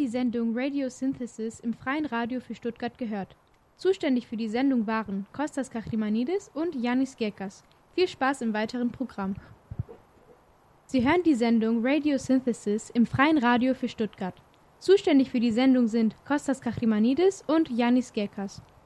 Sendung Radio Synthesis im Freien Radio für Stuttgart gehört. Zuständig für die Sendung waren Kostas Kachimanidis und Yannis Gekas. Viel Spaß im weiteren Programm. Sie hören die Sendung Radio Synthesis im Freien Radio für Stuttgart. Zuständig für die Sendung sind Kostas Kachimanidis und Yannis Gekas.